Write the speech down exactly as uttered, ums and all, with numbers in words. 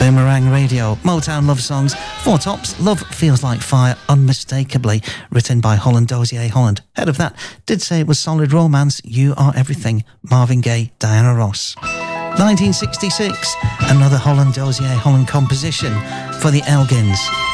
Boomerang Radio, Motown love songs, Four Tops, Love Feels Like Fire, unmistakably written by Holland Dozier Holland. Head of that did say it was Solid Romance, You Are Everything, Marvin Gaye, Diana Ross. nineteen sixty-six, another Holland Dozier Holland composition for the Elgins.